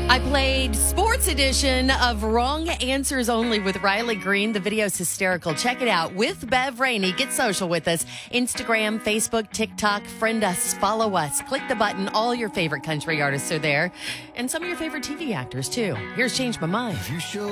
I played Sports Edition of Wrong Answers Only with Riley Green. The video's hysterical. Check it out with Bev Rainey. Get social with us. Instagram, Facebook, TikTok. Friend us. Follow us. Click the button. All your favorite country artists are there. And some of your favorite TV actors, too. Here's Change My Mind.